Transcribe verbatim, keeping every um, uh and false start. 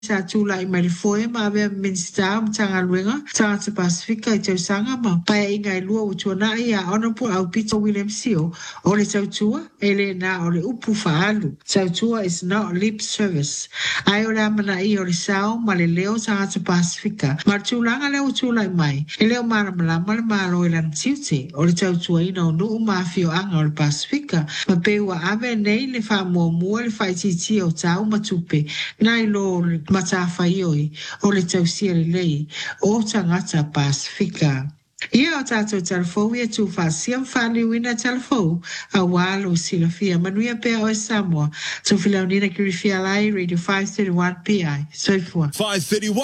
sa tula i mai foi ma be minsta tanga luenga tanga te Pasifika i tau sanga ma pai inga i lua utuana i a Honorable au Peter William Sio o le tau tua e le na o le upu faalu tau tua is not lip service ai o le amana i o le sao ma le leo tanga te Pasifika ma tūlanga leo tula i mai e leo mara malama le maro i lan tiute o le tau tua ina o nuu mafio anga o le Pasifika ma peua ave nei le wha mua mua le whaititi o tau matupe nai lo matawhaioi o le tausia le lei o tangata Pasifika. Ia o tātou telefou ia tū whasiam whaliwina telefou a walo sila fia manuia pea o e Samoa. Tō whilaunina ki rifia lai Radio five thirty-one P I. Soifua. five thirty-one